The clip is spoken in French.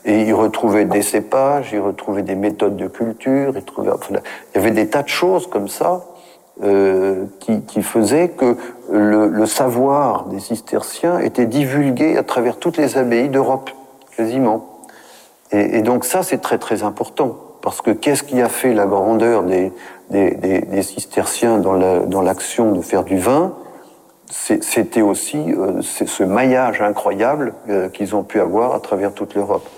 Et ils retrouvaient des cépages, ils retrouvaient des méthodes de culture, il y avait des tas de choses comme ça qui faisaient que le savoir des cisterciens était divulgué à travers toutes les abbayes d'Europe, quasiment. Et donc ça, c'est très très important, parce que qu'est-ce qui a fait la grandeur des cisterciens dans l'action de faire du vin? C'était aussi ce maillage incroyable qu'ils ont pu avoir à travers toute l'Europe.